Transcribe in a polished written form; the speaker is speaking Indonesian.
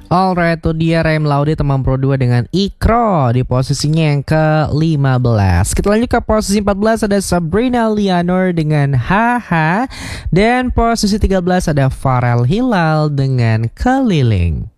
Alright, itu dia Rem Laude teman Pro 2 dengan Ikro di posisinya yang ke-15. Kita lanjut ke posisi 14 ada Sabrina Leonor dengan Haha. Dan posisi 13 ada Farel Hilal dengan Keliling.